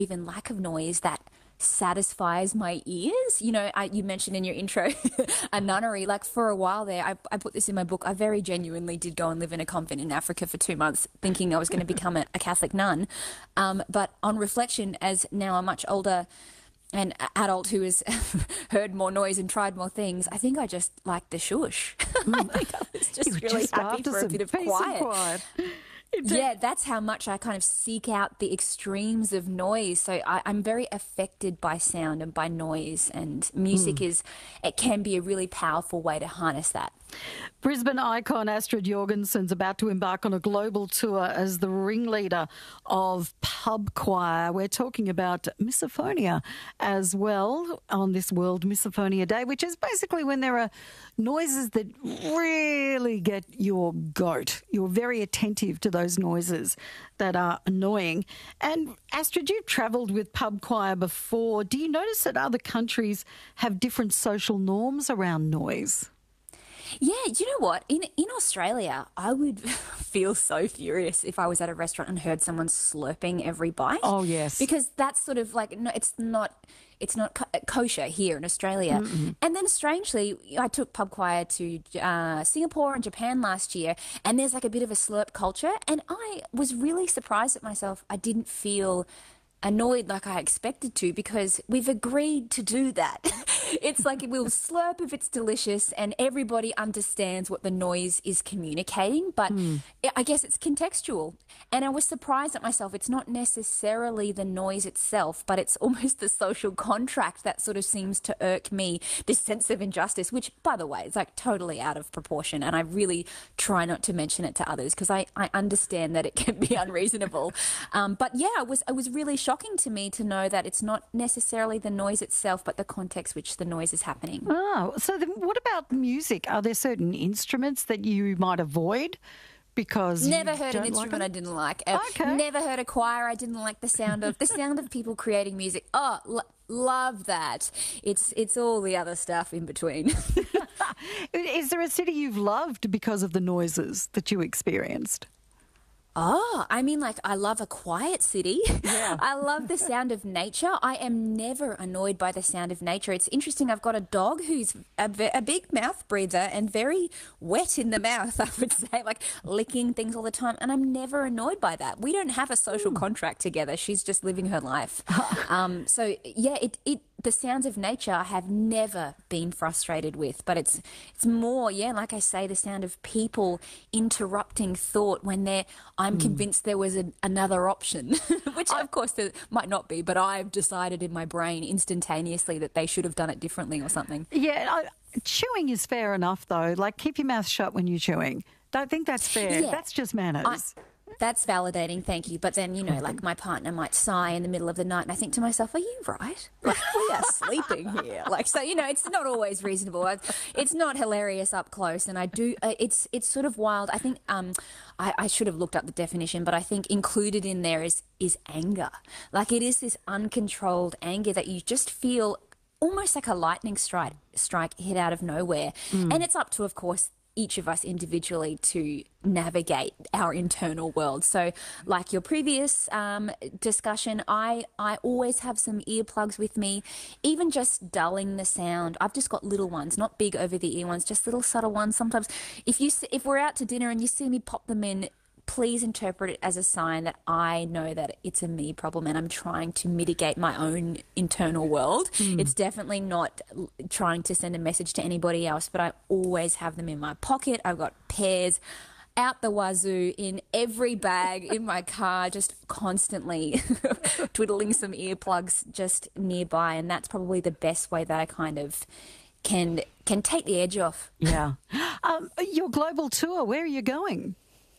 even lack of noise that satisfies my ears. You know, you mentioned in your intro a nunnery. Like for a while there, I put this in my book. I very genuinely did go and live in a convent in Africa for 2 months, thinking I was going to become a Catholic nun. But on reflection, as now a much older an adult who has heard more noise and tried more things, I think I just liked the shush. Like I was just really happy for a bit of quiet. Yeah, that's how much I kind of seek out the extremes of noise. So I'm very affected by sound and by noise, and music it can be a really powerful way to harness that. Brisbane icon Astrid Jorgensen's about to embark on a global tour as the ringleader of Pub Choir. We're talking about misophonia as well on this World Misophonia Day, which is basically when there are noises that really get your goat. You're very attentive to those noises that are annoying. And Astrid, you've travelled with Pub Choir before. Do you notice that other countries have different social norms around noise? Yeah, you know what? In Australia, I would feel so furious if I was at a restaurant and heard someone slurping every bite. Oh, yes. Because that's sort of like, no, it's not kosher here in Australia. Mm-mm. And then strangely, I took Pub Choir to Singapore and Japan last year, and there's like a bit of a slurp culture, and I was really surprised at myself. I didn't feel annoyed like I expected to, because we've agreed to do that. It's like we'll slurp if it's delicious, and everybody understands what the noise is communicating, but I guess it's contextual. And I was surprised at myself. It's not necessarily the noise itself, but it's almost the social contract that sort of seems to irk me, this sense of injustice, which, by the way, is like totally out of proportion, and I really try not to mention it to others because I understand that it can be unreasonable. But yeah, it was really shocking to me to know that it's not necessarily the noise itself, but the context which the noise is happening. Oh, so then what about music? Are there certain instruments that you might avoid because never heard an instrument I didn't like? Okay. Never heard a choir I didn't like the sound of. The sound of people creating music. Oh, love that. It's all the other stuff in between. Is there a city you've loved because of the noises that you experienced? Oh, I mean, like, I love a quiet city. Yeah. I love the sound of nature. I am never annoyed by the sound of nature. It's interesting. I've got a dog who's a big mouth breather and very wet in the mouth, I would say, like licking things all the time. And I'm never annoyed by that. We don't have a social contract together. She's just living her life. So, yeah, the sounds of nature I have never been frustrated with, but it's more, yeah, like I say, the sound of people interrupting thought when I'm convinced there was another option, which of course there might not be, but I've decided in my brain instantaneously that they should have done it differently or something. Yeah, chewing is fair enough though. Like, keep your mouth shut when you're chewing. Don't think that's fair. Yeah. That's just manners. That's validating, thank you. But then, you know, like my partner might sigh in the middle of the night and I think to myself, are you right? Like, we are sleeping here. Like, so, you know, it's not always reasonable. It's not hilarious up close. And I do, it's sort of wild. I think I should have looked up the definition, but I think included in there is anger. Like, it is this uncontrolled anger that you just feel almost like a lightning strike hit out of nowhere. And it's up to, of course, each of us individually to navigate our internal world. So like your previous discussion, I always have some earplugs with me, even just dulling the sound. I've just got little ones, not big over the ear ones, just little subtle ones. Sometimes if we're out to dinner and you see me pop them in, please interpret it as a sign that I know that it's a me problem and I'm trying to mitigate my own internal world. It's definitely not trying to send a message to anybody else, but I always have them in my pocket. I've got pairs out the wazoo in every bag in my car, just constantly twiddling some earplugs just nearby, and that's probably the best way that I kind of can take the edge off. Yeah. Your global tour, where are you going?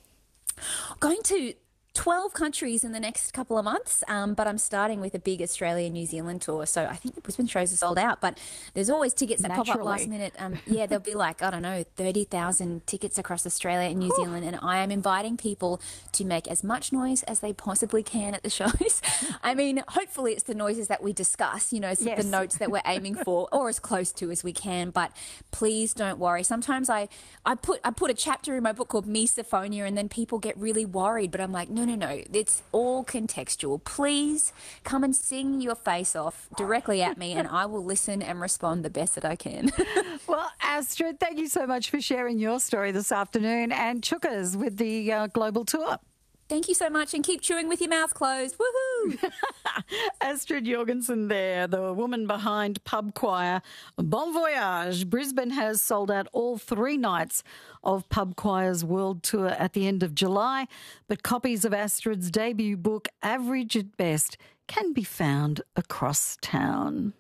Going to 12 countries in the next couple of months, but I'm starting with a big Australia-New Zealand tour. So I think the Brisbane shows are sold out, but there's always tickets that pop up last minute. Yeah, there'll be like, I don't know, 30,000 tickets across Australia and New Zealand, and I am inviting people to make as much noise as they possibly can at the shows. I mean, hopefully it's the noises that we discuss, you know, the notes that we're aiming for, or as close to as we can, but please don't worry. Sometimes I put a chapter in my book called Misophonia, and then people get really worried, but I'm like, no, No. It's all contextual. Please come and sing your face off directly at me and I will listen and respond the best that I can. Well, Astrid, thank you so much for sharing your story this afternoon, and Chukas with the global tour. Thank you so much, and keep chewing with your mouth closed. Woohoo! Astrid Jorgensen there, the woman behind Pub Choir. Bon voyage. Brisbane has sold out all 3 nights of Pub Choir's world tour at the end of July, but copies of Astrid's debut book, Average at Best, can be found across town.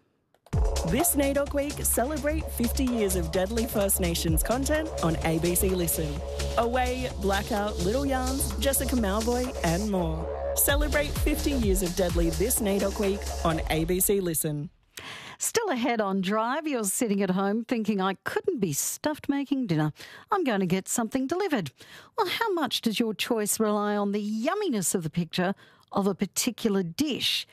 This NAIDOC Week, celebrate 50 years of Deadly First Nations content on ABC Listen. Away, Blackout, Little Yarns, Jessica Malvoy and more. Celebrate 50 years of Deadly this NAIDOC Week on ABC Listen. Still ahead on Drive, you're sitting at home thinking, I couldn't be stuffed making dinner. I'm going to get something delivered. Well, how much does your choice rely on the yumminess of the picture of a particular dish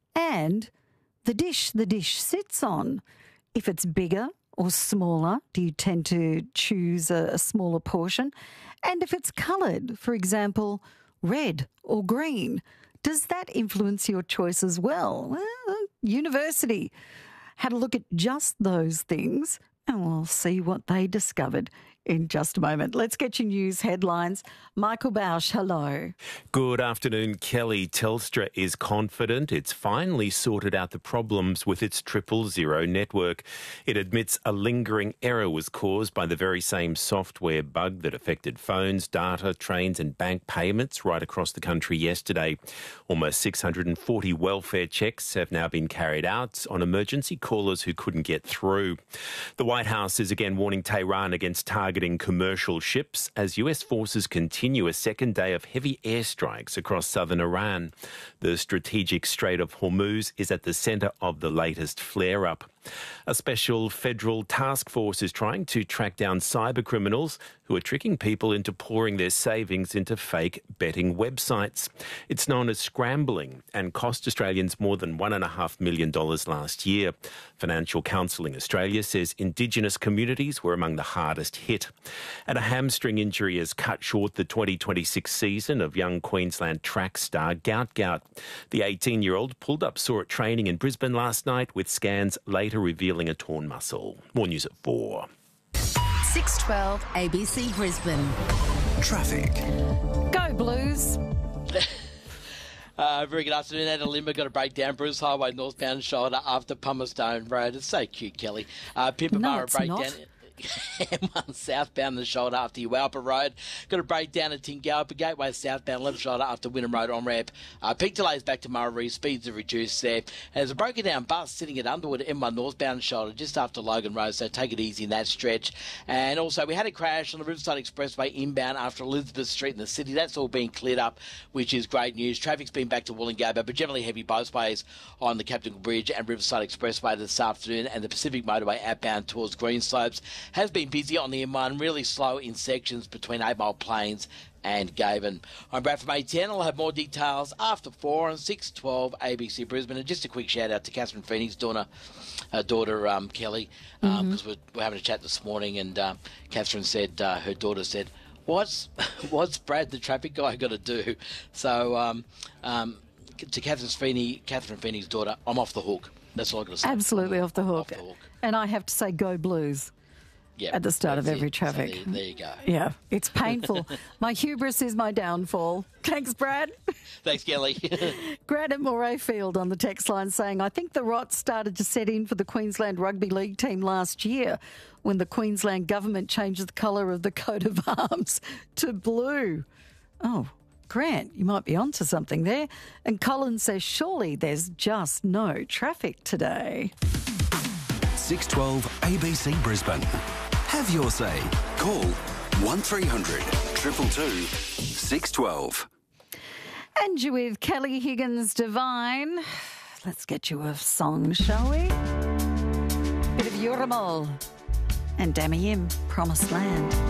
and the dish sits on? If it's bigger or smaller, do you tend to choose a smaller portion? And if it's coloured, for example, red or green, does that influence your choice as well? Well, University had a look at just those things, and we'll see what they discovered in just a moment. Let's get your news headlines. Michael Bausch, hello. Good afternoon, Kelly. Telstra is confident it's finally sorted out the problems with its 000 network. It admits a lingering error was caused by the very same software bug that affected phones, data, trains and bank payments right across the country yesterday. Almost 640 welfare checks have now been carried out on emergency callers who couldn't get through. The White House is again warning Tehran against targeting commercial ships as US forces continue a second day of heavy airstrikes across southern Iran. The strategic Strait of Hormuz is at the centre of the latest flare-up. A special federal task force is trying to track down cyber criminals who are tricking people into pouring their savings into fake betting websites. It's known as scrambling and cost Australians more than $1.5 million last year. Financial Counselling Australia says Indigenous communities were among the hardest hit. And a hamstring injury has cut short the 2026 season of young Queensland track star Gout Gout. The 18-year-old pulled up sore at training in Brisbane last night, with scans later revealing a torn muscle. More news at 4. 612 ABC Brisbane. Traffic. Go Blues. Very good afternoon. At Limber, got a breakdown. Bruce Highway northbound shoulder after Palmerston Road. It's so cute, Kelly. Pimpamara breakdown. Not. M1 southbound the shoulder after Uwalpa Road. Got a breakdown at Tingalpa Gateway southbound left shoulder after Wynnum Road on ramp. Peak delays back to Murray. Speeds are reduced there. And there's a broken down bus sitting at Underwood M1 northbound shoulder just after Logan Road, so take it easy in that stretch. And also we had a crash on the Riverside Expressway inbound after Elizabeth Street in the city. That's all being cleared up, which is great news. Traffic's been back to Wollongabba, but generally heavy both ways on the Captain Cook Bridge and Riverside Expressway this afternoon, and the Pacific Motorway outbound towards Greenslopes has been busy on the M1, really slow in sections between 8 Mile Plains and Gaven. I'm Brad from A10. I'll have more details after 4 on 612 ABC Brisbane. And just a quick shout out to Catherine Feeney's daughter Kelly, because we're having a chat this morning, and Catherine said, her daughter said, what's Brad the traffic guy got to do? So to Catherine Feeney's daughter, I'm off the hook. That's all I've got to say. Absolutely off the hook. Off the hook. And I have to say, go Blues. Yep, at the start of every it. traffic. So there you go. Yeah, it's painful. My hubris is my downfall. Thanks, Brad. Thanks, Kelly. Grant at Morayfield on the text line saying, I think the rot started to set in for the Queensland Rugby League team last year when the Queensland government changed the colour of the coat of arms to blue. Oh, Grant, you might be onto something there. And Colin says, surely there's just no traffic today. 612 ABC Brisbane. Have your say. Call 1300 222 612. And you with Kelly Higgins Divine. Let's get you a song, shall we? Bit of Yuramol and Dammy M, Promised Land.